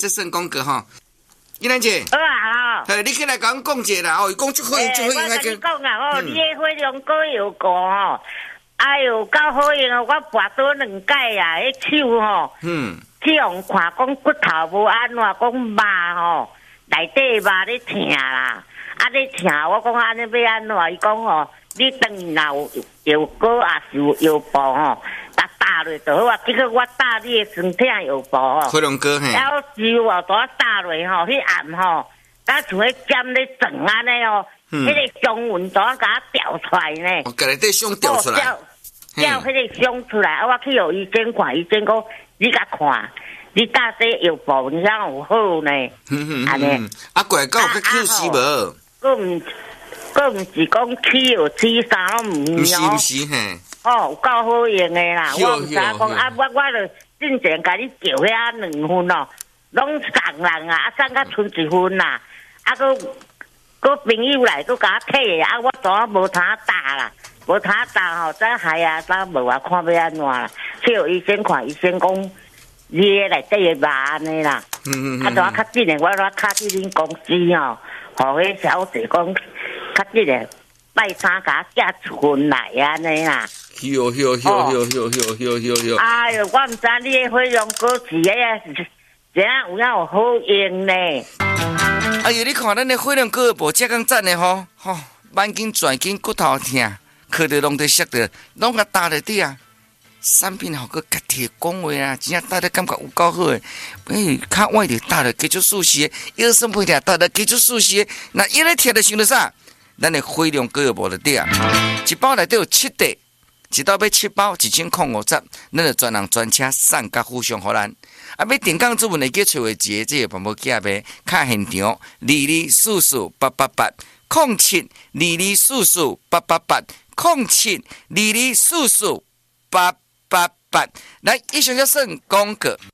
这算讲过吼。依兰姐， 好啊， 你起来甲阮讲者啦，伊讲就好用，就好用我跟你讲啊，你的火龙果有过吼，哎哟，够好用哦！我跋倒2摆啊，迄手吼，去用看讲骨头无安怎，讲肉吼，内底肉咧疼啦，咧疼，我讲安尼要安怎？伊讲吼，你等若有药膏也是有药布吼。打落就好啊！结果我打你的身体药布吼， 火龙果嘿， 要烧啊，都打落吼，迄暗吼，甲像迄尖咧转安尼哦，迄个伤纹都甲它掉出来呢。 我内底伤掉出来， 掉迄个伤出来，我去互医生看，医生讲你甲看，你打这药布你想有好呢？安尼， 过来有去救死无？ 佫毋是讲起药起啥拢毋是哦。 毋是嘿。 哦，有够好用的啦！我毋知讲啊，我就进前甲你叫遐2份哦，拢送人啊，送甲剩1份啦。佫朋友来佫甲我退的，我当无通打啦，无通打吼，再害啊，再无啊，看要安怎啦？去互医生看，医生讲你内底的肉安尼啦。就较紧的，我卡去恁公司吼，互迄小姐讲较紧的，拜三甲寄1份来安尼啦。 哎呦！ 哎哟，我毋知你的火龙果是怎样有好用呢？ 哎呦，你看咱的火龙果无遮咁赞的吼，眼睛转筋骨头疼，靠着拢在摔着，拢甲打落底啊！产品好个家己讲话啊，真正打得感觉有够好诶！较晚着打落继续舒适诶，腰酸背痛打落继续舒适诶，那一咧贴着想着啥？咱的火龙果无落底啊，一包内底有7袋。一道要7包1050，咱就专人专车送甲附上互咱。要订购主文会记找一这个办无记呗，卡现场2244888，07224488，0722448888。来，以上就算广告。